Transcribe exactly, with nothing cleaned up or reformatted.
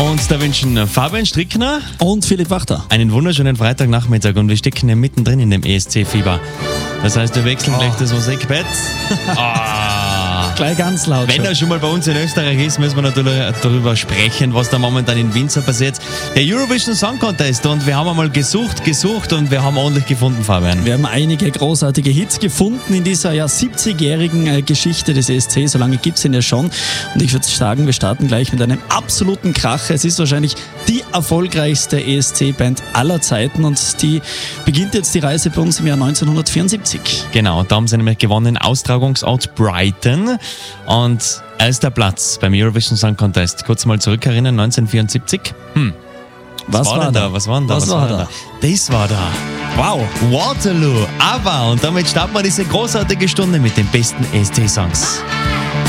Und da wünschen Fabian Strickner und Philipp Wachter einen wunderschönen Freitagnachmittag und wir stecken ja mittendrin in dem E S C-Fieber. Das heißt, wir wechseln oh. gleich das Musikbett. Oh. Gleich ganz laut. Wenn er schon mal bei uns in Österreich ist, müssen wir natürlich darüber sprechen, was da momentan in Windsor passiert. Der Eurovision Song Contest und wir haben einmal gesucht, gesucht und wir haben ordentlich gefunden, Fabian. Wir haben einige großartige Hits gefunden in dieser ja siebzigjährigen Geschichte des E S C. So lange gibt es ihn ja schon. Und ich würde sagen, wir starten gleich mit einem absoluten Kracher. Es ist wahrscheinlich die erfolgreichste E S C-Band aller Zeiten und die beginnt jetzt die Reise bei uns im Jahr neunzehnhundertvierundsiebzig. Genau, da haben sie nämlich gewonnen, Austragungsort Brighton und erster Platz beim Eurovision Song Contest. Kurz mal zurückerinnern, neunzehnhundertvierundsiebzig. Hm. Was, Was war, war da? da? Was war denn da? Was, Was war da? da? Das war da. Wow, Waterloo, aber und damit starten wir diese großartige Stunde mit den besten E S C-Songs.